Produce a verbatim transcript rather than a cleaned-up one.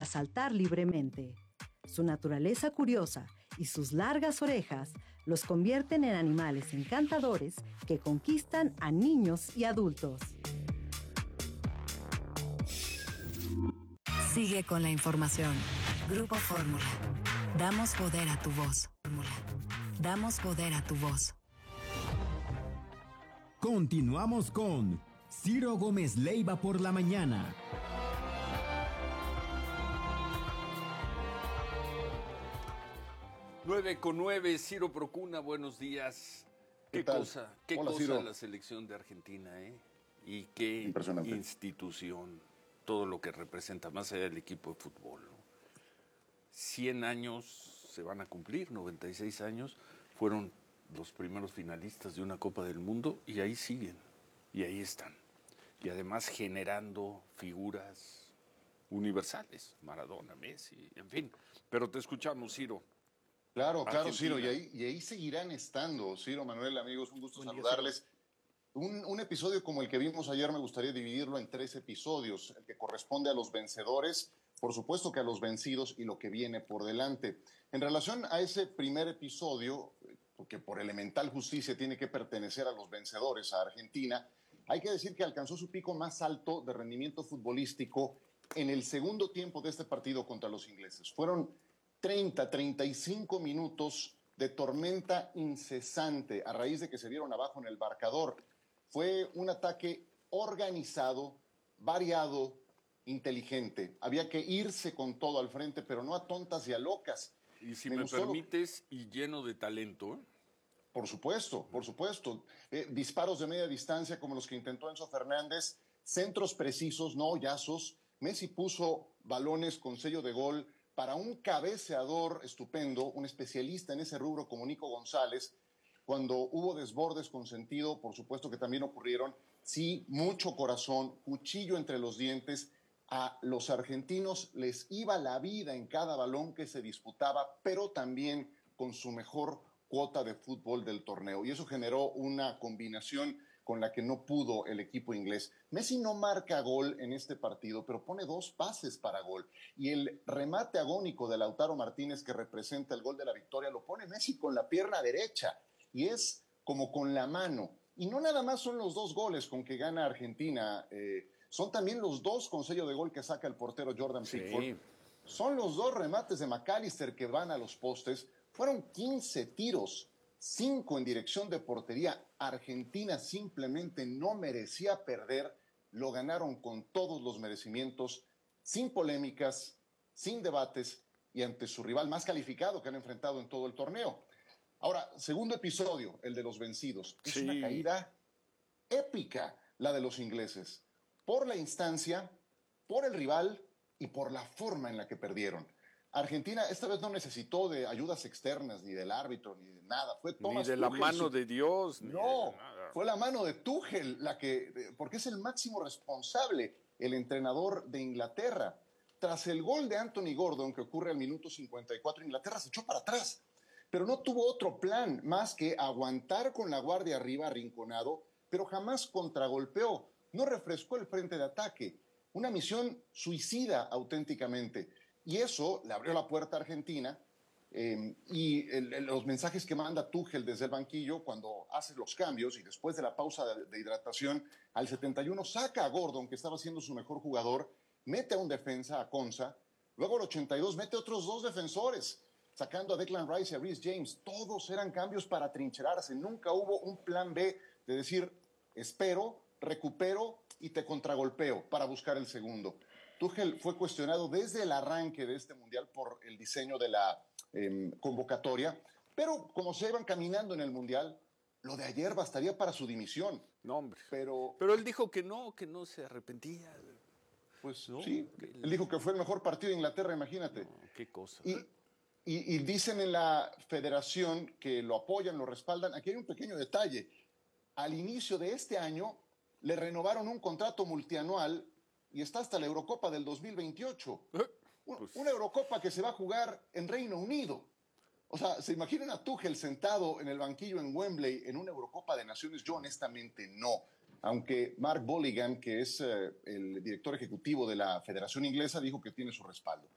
saltar libremente. Su naturaleza curiosa y sus largas orejas los convierten en animales encantadores que conquistan a niños y adultos. Sigue con la información. Grupo Fórmula. Damos poder a tu voz. Fórmula. Damos poder a tu voz. Continuamos con Ciro Gómez Leiva por la mañana. nueve con nueve, Ciro Procuna, buenos días. Qué, ¿Qué cosa, qué Hola, cosa Ciro. la selección de Argentina, ¿eh? Y qué Impresionante. institución, todo lo que representa, más allá del equipo de fútbol, ¿no? cien años se van a cumplir, noventa y seis años, fueron los primeros finalistas de una Copa del Mundo y ahí siguen, y ahí están. Y además generando figuras universales, Maradona, Messi, en fin. Pero te escuchamos, Ciro. Claro, claro, Argentina. Ciro, y ahí, y ahí seguirán estando. Ciro, Manuel, amigos, un gusto Buen día, saludarles. Un, un episodio como el que vimos ayer me gustaría dividirlo en tres episodios, el que corresponde a los vencedores, por supuesto que a los vencidos y lo que viene por delante. En relación a ese primer episodio, que por elemental justicia tiene que pertenecer a los vencedores, a Argentina, hay que decir que alcanzó su pico más alto de rendimiento futbolístico en el segundo tiempo de este partido contra los ingleses. Fueron treinta, treinta y cinco minutos de tormenta incesante a raíz de que se vieron abajo en el marcador. Fue un ataque organizado, variado, inteligente. Había que irse con todo al frente, pero no a tontas y a locas. Y si Me me, gustó lo- permites, y lleno de talento, ¿eh? Por supuesto, por supuesto. Eh, disparos de media distancia como los que intentó Enzo Fernández, centros precisos, no hoyazos. Messi puso balones con sello de gol para un cabeceador estupendo, un especialista en ese rubro como Nico González. Cuando hubo desbordes con sentido, por supuesto que también ocurrieron. Sí, mucho corazón, cuchillo entre los dientes. A los argentinos les iba la vida en cada balón que se disputaba, pero también con su mejor cuota de fútbol del torneo. Y eso generó una combinación con la que no pudo el equipo inglés. Messi no marca gol en este partido, pero pone dos pases para gol. Y el remate agónico de Lautaro Martínez, que representa el gol de la victoria, lo pone Messi con la pierna derecha. Y es como con la mano. Y no nada más son los dos goles con que gana Argentina, eh, son también los dos con sello de gol que saca el portero Jordan Sí. Pickford. Son los dos remates de McAllister que van a los postes. Fueron quince tiros, cinco en dirección de portería. Argentina simplemente no merecía perder. Lo ganaron con todos los merecimientos, sin polémicas, sin debates y ante su rival más calificado que han enfrentado en todo el torneo. Ahora, segundo episodio, el de los vencidos. Es Sí. una caída épica la de los ingleses, por la instancia, por el rival y por la forma en la que perdieron. Argentina esta vez no necesitó de ayudas externas, ni del árbitro, ni de nada. Fue Ni Thomas de la Tuchel, mano su- de Dios, ni No, de nada. fue la mano de Tuchel la que, porque es el máximo responsable, el entrenador de Inglaterra. Tras el gol de Anthony Gordon, que ocurre al minuto cincuenta y cuatro, Inglaterra se echó para atrás, pero no tuvo otro plan más que aguantar con la guardia arriba, arrinconado, pero jamás contragolpeó, no refrescó el frente de ataque. Una misión suicida auténticamente. Y eso le abrió la puerta a Argentina. Eh, y el, el, los mensajes que manda Tuchel desde el banquillo cuando hace los cambios y después de la pausa de, de hidratación, al setenta y uno saca a Gordon, que estaba siendo su mejor jugador, mete a un defensa, a Konsa, luego al ochenta y dos mete otros dos defensores, sacando a Declan Rice y a Reece James. Todos eran cambios para trincherarse. Nunca hubo un plan B de decir, espero, recupero y te contragolpeo para buscar el segundo. Tuchel fue cuestionado desde el arranque de este mundial por el diseño de la eh, convocatoria, pero como se iban caminando en el mundial, lo de ayer bastaría para su dimisión. No, hombre. Pero, Pero él dijo que no, que no se arrepentía. pues No, sí, que- él dijo que fue el mejor partido de Inglaterra, imagínate. No, qué cosa. Y, y, y dicen en la federación que lo apoyan, lo respaldan. Aquí hay un pequeño detalle. Al inicio de este año le renovaron un contrato multianual y está hasta la Eurocopa del dos mil veintiocho. Eh, Un- pues- Una Eurocopa que se va a jugar en Reino Unido. O sea, ¿se imaginan a Tuchel sentado en el banquillo en Wembley en una Eurocopa de Naciones? Yo honestamente no. Aunque Mark Bolligan, que es eh, el director ejecutivo de la Federación Inglesa, dijo que tiene su respaldo.